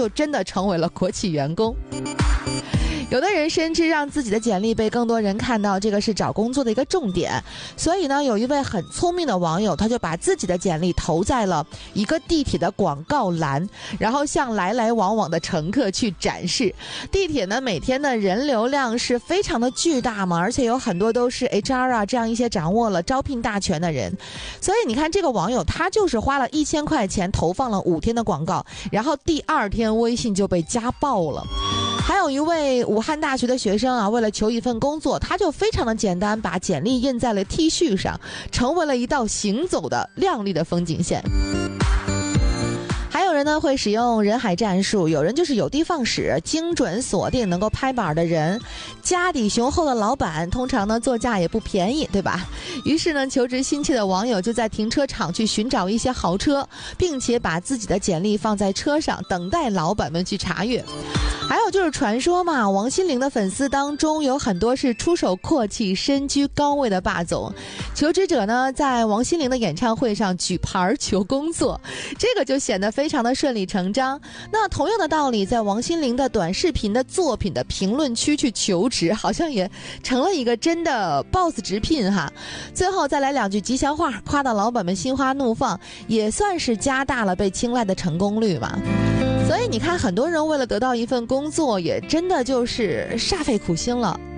就真的成为了国企员工。有的人深知让自己的简历被更多人看到，这个是找工作的一个重点，所以呢，有一位很聪明的网友，他就把自己的简历投在了一个地铁的广告栏，然后向来来往往的乘客去展示。地铁呢，每天的人流量是非常的巨大嘛，而且有很多都是 HR 啊这样一些掌握了招聘大权的人，所以你看这个网友他就是花了1000块钱投放了5天的广告，然后第2天微信就被加爆了。还有一位武汉大学的学生啊，为了求一份工作，他就非常的简单，把简历印在了 T 恤上，成为了一道行走的亮丽的风景线。还有人呢会使用人海战术，有人就是有的放矢，精准锁定能够拍板的人。家底雄厚的老板通常呢作价也不便宜，对吧？于是呢，求职心切的网友就在停车场去寻找一些豪车，并且把自己的简历放在车上，等待老板们去查阅。还有就是传说嘛，王心凌的粉丝当中有很多是出手阔气、身居高位的霸总。求职者呢，在王心凌的演唱会上举牌求工作，这个就显得非常的顺理成章。那同样的道理，在王心凌的短视频的作品的评论区去求职，好像也成了一个真的 boss 直聘哈。最后再来2句吉祥话，夸到老板们心花怒放，也算是加大了被青睐的成功率嘛。所以你看，很多人为了得到一份工作，也真的就是煞费苦心了。